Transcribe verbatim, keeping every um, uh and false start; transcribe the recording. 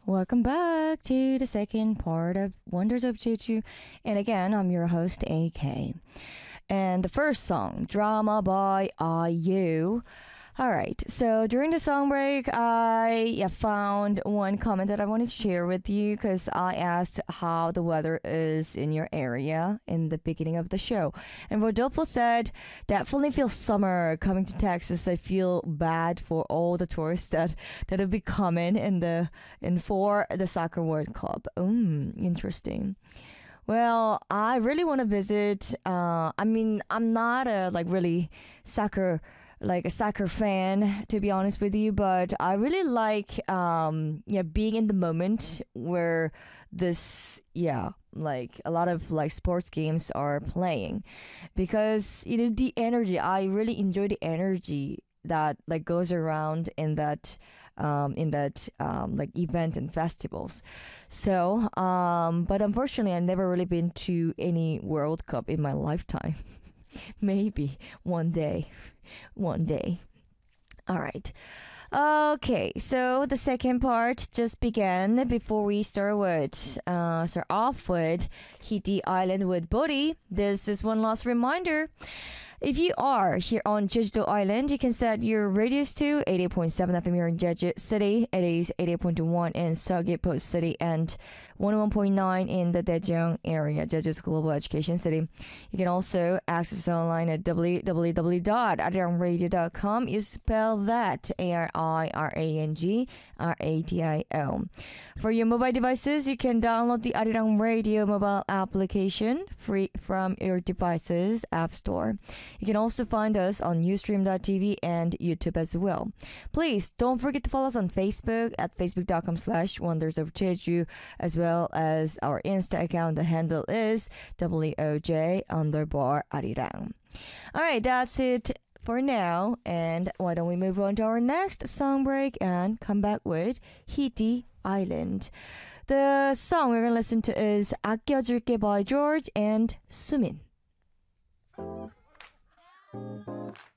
Welcome back to the second part of Wonders of Jeju. And again, I'm your host, A K. And the first song, Drama by I U. All right. So during the song break, I yeah, found one comment that I wanted to share with you because I asked how the weather is in your area in the beginning of the show. And Rodolfo said, definitely feels summer coming to Texas. I feel bad for all the tourists that, that have been coming in the in for the Soccer World Cup. Mm, interesting. Well, I really want to visit. Uh, I mean, I'm not a like really soccer like a soccer fan to be honest with you, but I really like um yeah being in the moment where this yeah like a lot of like sports games are playing because you know the energy. I really enjoy the energy that like goes around in that um, in that um, like event and festivals. So, um, but unfortunately, I've never really been to any World Cup in my lifetime. Maybe one day, one day. All right. Okay, so the second part just began before we start with uh, start off with Hiti Island with Bodhi. This is one last reminder. If you are here on Jeju Island, you can set your radios to eighty-eight point seven F M here in Jeju City. It is eighty-eight point one in Seogwipo City and one oh one point nine in the Daejeong area, Jeju's Global Education City. You can also access online at w w w dot arirang radio dot com. You spell that A R I R A N G R A D I O. For your mobile devices, you can download the Arirang Radio mobile application free from your device's app store. You can also find us on ustream dot t v and YouTube as well. Please don't forget to follow us on Facebook at facebook dot com slash wonders of Jeju, as well as our Insta account. The handle is W O J underbar Arirang. All right, that's it for now. And why don't we move on to our next song break and come back with Hiti Island. The song we're going to listen to is 아껴줄게 by George and Sumin. Thank you.